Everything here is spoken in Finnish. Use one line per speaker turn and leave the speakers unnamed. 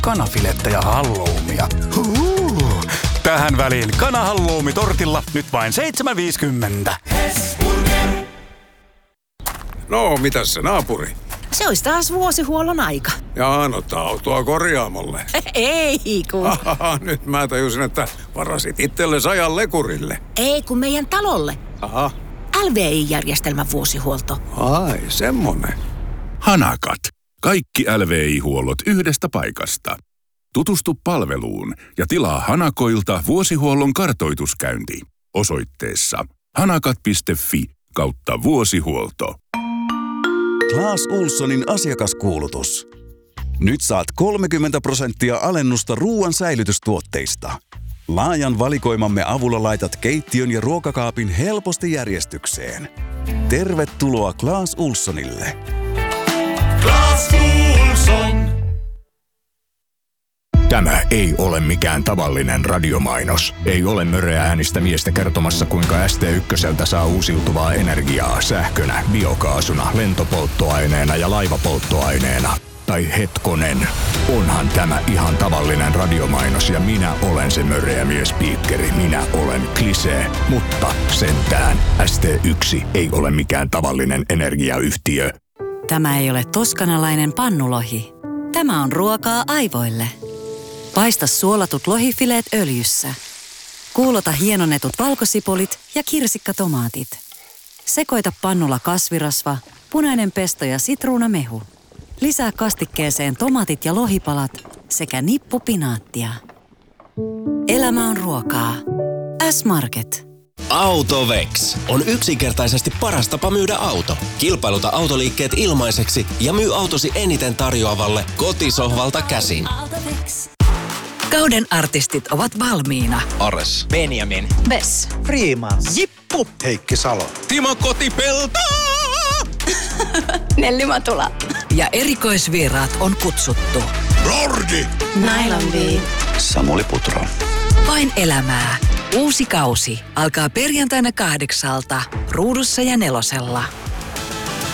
kanafilettä ja halloumia. Tähän väliin kanahalloumi-tortilla nyt vain 7,50.
No, mitäs se naapuri?
Se olisi taas vuosihuollon aika.
Jaa, no autoa korjaamolle.
Ei kun.
Nyt mä tajusin, että varasit itsellesi ajan lekurille.
Ei kun meidän talolle.
Aha.
LVI-järjestelmän vuosihuolto.
Ai, semmonen.
Hanakat. Kaikki LVI-huollot yhdestä paikasta. Tutustu palveluun ja tilaa Hanakoilta vuosihuollon kartoituskäynti osoitteessa hanakat.fi/vuosihuolto.
Clas Ohlsonin asiakaskuulutus. Nyt saat 30% alennusta ruoan säilytystuotteista. Laajan valikoimamme avulla laitat keittiön ja ruokakaapin helposti järjestykseen. Tervetuloa Clas Ohlsonille.
Clas Ohlson.
Tämä ei ole mikään tavallinen radiomainos. Ei ole möröä äänistä miestä kertomassa, kuinka ST1 saa uusiutuvaa energiaa sähkönä, biokaasuna, lentopolttoaineena ja laivapolttoaineena. Tai hetkonen, onhan tämä ihan tavallinen radiomainos ja minä olen se möröä miespiikkeri. Minä olen Klisee, mutta sentään ST1 ei ole mikään tavallinen energiayhtiö.
Tämä ei ole toskanalainen pannulohi. Tämä on ruokaa aivoille. Paista suolatut lohifileet öljyssä. Kuulota hienonnetut valkosipulit ja kirsikkatomaatit. Sekoita pannulla kasvirasva, punainen pesto ja sitruunamehu. Lisää kastikkeeseen tomaatit ja lohipalat sekä nippu pinaattia. Elämä on ruokaa. S-Market.
Autovex on yksinkertaisesti paras tapa myydä auto. Kilpailuta autoliikkeet ilmaiseksi ja myy autosi eniten tarjoavalle kotisohvalta käsin.
Kauden artistit ovat valmiina.
Ares, Benjamin,
Vess,
Freemans,
Jippu, Heikki Salo,
Timo Kotipelto,
Nelli Matula. Ja erikoisvieraat on kutsuttu.
Lordi,
Nylon B,
Samuli Putro.
Vain elämää. Uusi kausi alkaa perjantaina 8:00 Ruudussa ja 4:00.